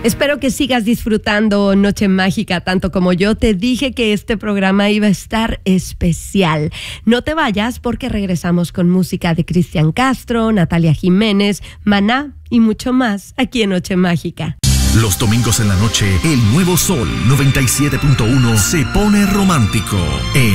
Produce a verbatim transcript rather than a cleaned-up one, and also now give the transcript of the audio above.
Espero que sigas disfrutando Noche Mágica tanto como yo. Te dije que este programa iba a estar especial. No te vayas porque regresamos con música de Cristian Castro, Natalia Jiménez, Maná y mucho más aquí en Noche Mágica. Los domingos en la noche, el Nuevo Sol noventa y siete punto uno se pone romántico.